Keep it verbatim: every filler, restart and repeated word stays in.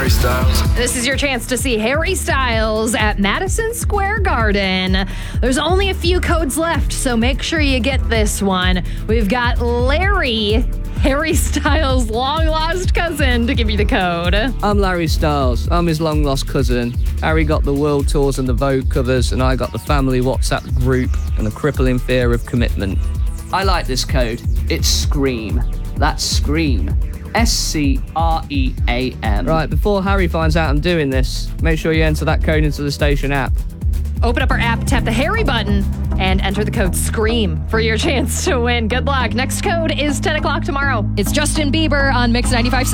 Harry Styles. This is your chance to see Harry Styles at Madison Square Garden. There's only a few codes left, so make sure you get this one. We've got Larry, Harry Styles' long-lost cousin, to give you the code. I'm Larry Styles. I'm his long-lost cousin. Harry got the world tours and the Vogue covers, and I got the family WhatsApp group and the crippling fear of commitment. I like this code. It's SCREAM. That's SCREAM. S C R E A M. Right, before Harry finds out I'm doing this, make sure you enter that code into the station app. Open up our app, tap the Harry button, and enter the code SCREAM for your chance to win. Good luck. Next code is ten o'clock tomorrow. It's Justin Bieber on Mix ninety-five.